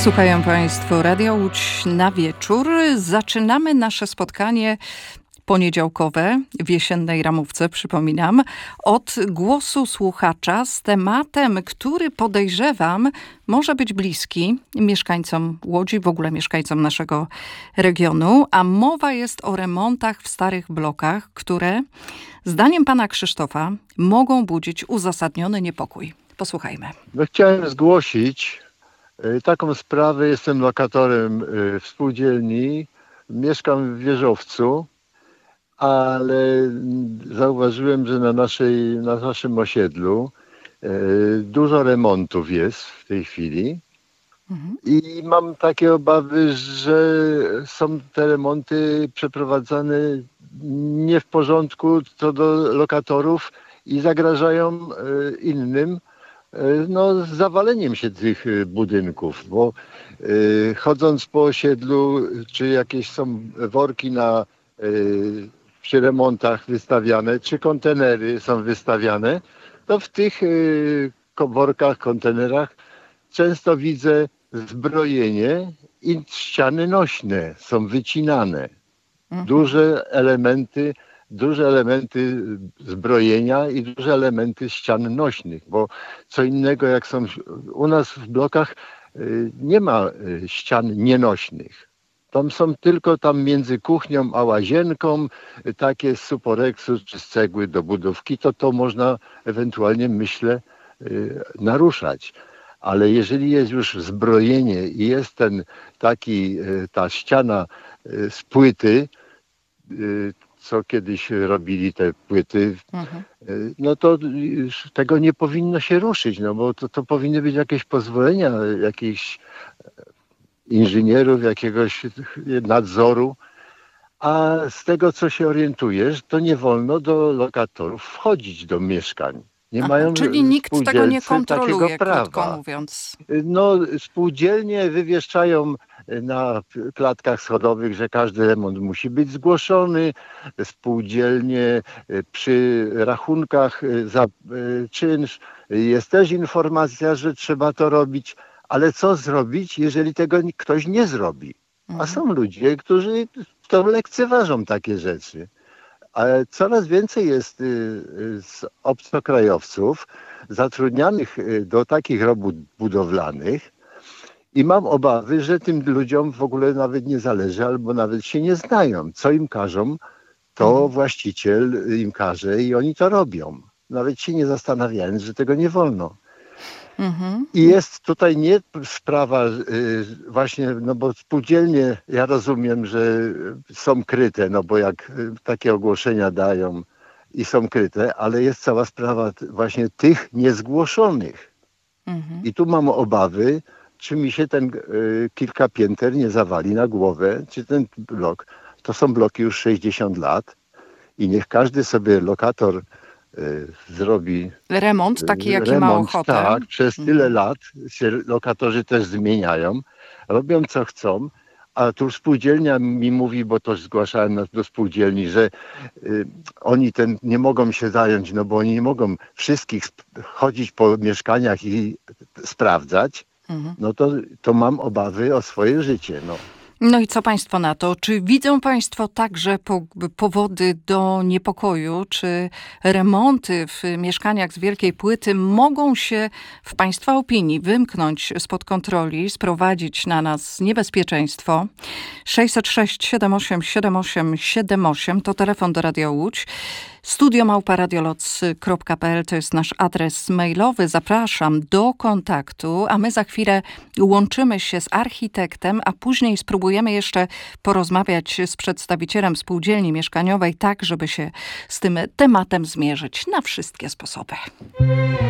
Słuchają Państwo Radia Łódź na wieczór. Zaczynamy nasze spotkanie poniedziałkowe w jesiennej ramówce, przypominam, od głosu słuchacza z tematem, który podejrzewam może być bliski mieszkańcom Łodzi, w ogóle mieszkańcom naszego regionu, a mowa jest o remontach w starych blokach, które zdaniem pana Krzysztofa mogą budzić uzasadniony niepokój. Posłuchajmy. Chciałem zgłosić taką sprawę. Jestem lokatorem w spółdzielni, mieszkam w wieżowcu, ale zauważyłem, że na naszym osiedlu dużo remontów jest w tej chwili. I mam takie obawy, że są te remonty przeprowadzane nie w porządku co do lokatorów i zagrażają innym z zawaleniem się tych budynków, bo chodząc po osiedlu, czy jakieś są worki przy remontach wystawiane, czy kontenery są wystawiane, to w tych workach, kontenerach często widzę zbrojenie i ściany nośne są wycinane. Duże elementy zbrojenia i duże elementy ścian nośnych, bo co innego jak są u nas w blokach nie ma ścian nienośnych. Tam są tylko między kuchnią a łazienką takie z suporeksu czy z cegły do budówki, to można ewentualnie, myślę, naruszać. Ale jeżeli jest już zbrojenie i jest ta ściana z płyty, co kiedyś robili te płyty, no to tego nie powinno się ruszyć, bo to powinny być jakieś pozwolenia, jakichś inżynierów, jakiegoś nadzoru. A z tego, co się orientujesz, to nie wolno do lokatorów wchodzić do mieszkań. Czyli nikt tego nie kontroluje, krótko mówiąc. Spółdzielnie wywieszczają na klatkach schodowych, że każdy remont musi być zgłoszony. Spółdzielnie przy rachunkach za czynsz jest też informacja, że trzeba to robić. Ale co zrobić, jeżeli tego ktoś nie zrobi? A są ludzie, którzy to lekceważą takie rzeczy. Ale coraz więcej jest obcokrajowców zatrudnianych do takich robót budowlanych i mam obawy, że tym ludziom w ogóle nawet nie zależy albo nawet się nie znają. Co im każą, to właściciel im każe i oni to robią. Nawet się nie zastanawiając, że tego nie wolno. I jest tutaj nie sprawa właśnie, bo spółdzielnie, ja rozumiem, że są kryte, bo jak takie ogłoszenia dają i są kryte, ale jest cała sprawa właśnie tych niezgłoszonych. I tu mam obawy, czy mi się ten kilka pięter nie zawali na głowę, czy ten blok. To są bloki już 60 lat i niech każdy sobie lokator zrobi remont taki, jaki ma ochotę. Tak, przez tyle lat się lokatorzy też zmieniają, robią co chcą, a tu spółdzielnia mi mówi, bo to zgłaszałem do spółdzielni, że oni nie mogą się zająć, bo oni nie mogą wszystkich chodzić po mieszkaniach i sprawdzać, to mam obawy o swoje życie. No i co państwo na to? Czy widzą państwo także powody do niepokoju? Czy remonty w mieszkaniach z wielkiej płyty mogą się w państwa opinii wymknąć spod kontroli, sprowadzić na nas niebezpieczeństwo? 606 78 78 78 to telefon do Radia Łódź. studio@radioloc.pl to jest nasz adres mailowy. Zapraszam do kontaktu, a my za chwilę łączymy się z architektem, a później spróbujemy jeszcze porozmawiać z przedstawicielem spółdzielni mieszkaniowej, tak żeby się z tym tematem zmierzyć na wszystkie sposoby.